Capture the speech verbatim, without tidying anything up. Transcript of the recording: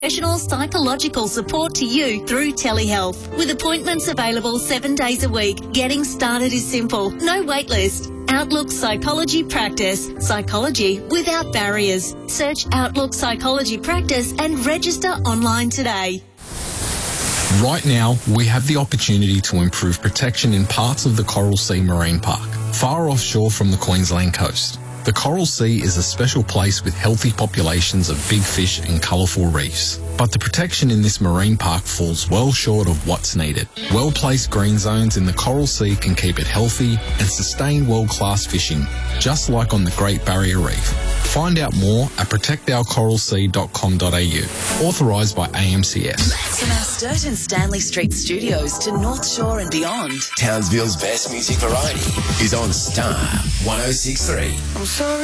professional psychological support to you through telehealth. With appointments available seven days a week, getting started is simple. No wait list. Outlook Psychology Practice. Psychology without barriers. Search Outlook Psychology Practice and register online today. Right now, we have the opportunity to improve protection in parts of the Coral Sea Marine Park, far offshore from the Queensland coast. The Coral Sea is a special place with healthy populations of big fish and colourful reefs. But the protection in this marine park falls well short of what's needed. Well-placed green zones in the Coral Sea can keep it healthy and sustain world-class fishing, just like on the Great Barrier Reef. Find out more at protect our coral sea dot com dot a u. Authorised by A M C S. From our Sturt and Stanley Street studios to North Shore and beyond, Townsville's best music variety is on Star one oh six point three. I'm sorry.